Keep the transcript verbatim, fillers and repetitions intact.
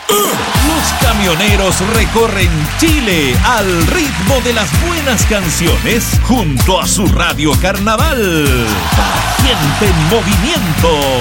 Los camioneros recorren Chile al ritmo de las buenas canciones junto a su radio carnaval. Para gente en movimiento.